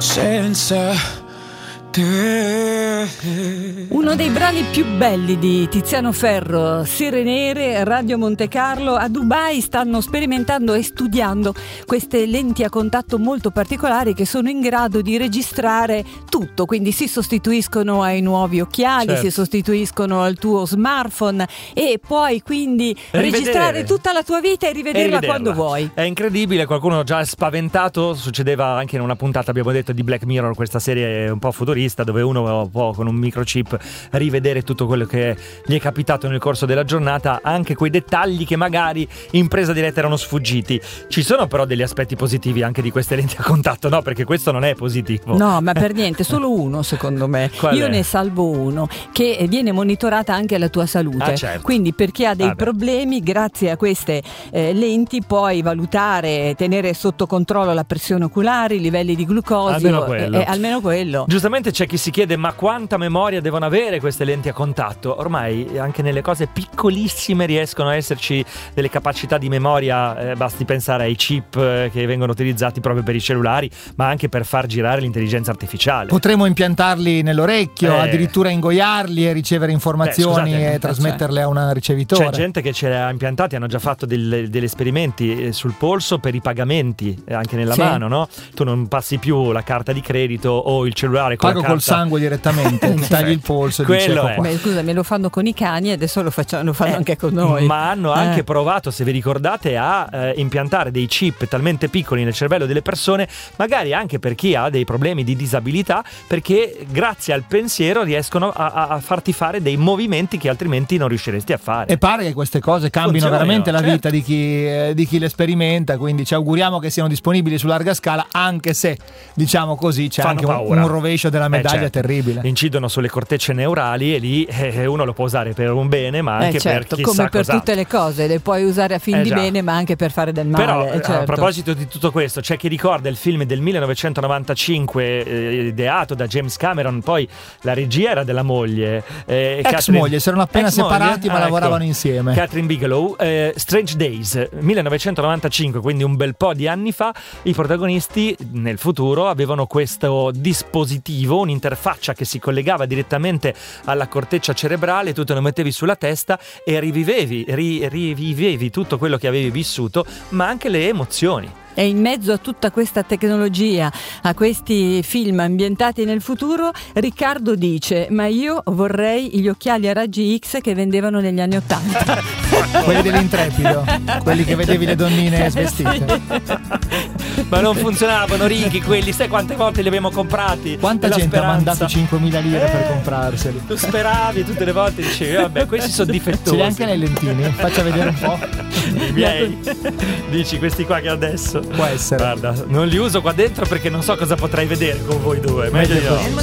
senza te. Uno dei brani più belli di Tiziano Ferro, Sere Nere, Radio Monte Carlo. A Dubai stanno sperimentando e studiando queste lenti a contatto molto particolari che sono in grado di registrare tutto, quindi si sostituiscono ai nuovi occhiali, certo, si sostituiscono al tuo smartphone e puoi quindi registrare tutta la tua vita e rivederla quando vuoi. È incredibile, qualcuno già è spaventato, succedeva anche in una puntata, abbiamo detto, di Black Mirror, questa serie un po' futurista dove uno può con un microchip rivedere tutto quello che gli è capitato nel corso della giornata, anche quei dettagli che magari in presa diretta erano sfuggiti. Ci sono però degli aspetti positivi anche di queste lenti a contatto, no? Perché questo non è positivo. No, ma per niente, solo uno secondo me. Io ne salvo uno, che viene monitorata anche la tua salute. Certo. Quindi per chi ha dei problemi, grazie a queste lenti puoi valutare, tenere sotto controllo la pressione oculare, i livelli di glucosio, almeno quello. Giustamente c'è chi si chiede: ma quanta memoria devono avere queste lenti a contatto? Ormai anche nelle cose piccolissime riescono a esserci delle capacità di memoria, basti pensare ai chip che vengono utilizzati proprio per i cellulari, ma anche per far girare l'intelligenza artificiale. Potremmo impiantarli nell'orecchio, addirittura ingoiarli e ricevere informazioni e trasmetterle a una ricevitore. C'è gente che ce li ha impiantati, hanno già fatto degli esperimenti sul polso per i pagamenti, anche nella mano, no? Tu non passi più la carta di credito o il cellulare con pago col sangue direttamente, tagli il polso e dici ecco qua. Beh, scusami, lo fanno con i cani e adesso lo fanno anche con noi. Ma hanno anche provato, se vi ricordate, a impiantare dei chip talmente piccoli nel cervello delle persone, magari anche per chi ha dei problemi di disabilità, perché grazie al pensiero riescono a farti fare dei movimenti che altrimenti non riusciresti a fare. E pare che queste cose cambino veramente la vita di chi le sperimenta, quindi ci auguriamo che siano disponibili su larga scala, anche se, diciamo così, c'è anche un rovescio della medaglia terribile. Incidono sulle cortecce neurali e lì uno lo può usare per un bene, ma anche per chissà come per cos'altro. tutte le cose, le puoi usare a fin di bene, ma anche per fare del male. Però a proposito di tutto questo, c'è chi ricorda il film del 1995 ideato da James Cameron, poi la regia era della moglie, moglie, si erano appena separati ma lavoravano insieme. Catherine Bigelow. Strange Days 1995, quindi un bel po' di anni fa. I protagonisti nel futuro avevano questo dispositivo, un'interfaccia che si collegava direttamente alla corteccia cerebrale, tu te lo mettevi sulla testa e rivivevi tutto quello che avevi vissuto, ma anche le emozioni. E in mezzo a tutta questa tecnologia, a questi film ambientati nel futuro, Riccardo dice: ma io vorrei gli occhiali a raggi X che vendevano negli anni '80. Quelli dell'Intrepido, quelli che vedevi le donnine svestite. Ma non funzionavano, Ricky, quelli, sai quante volte li abbiamo comprati? Quanta gente ha mandato 5.000 lire per comprarseli? Tu speravi tutte le volte, dicevi vabbè, questi sono difettosi. Ce li hai anche nei lentini? Faccia vedere un po'. I miei. Dici questi qua che adesso può essere. Guarda, non li uso qua dentro perché non so cosa potrei vedere con voi due. Meglio di no.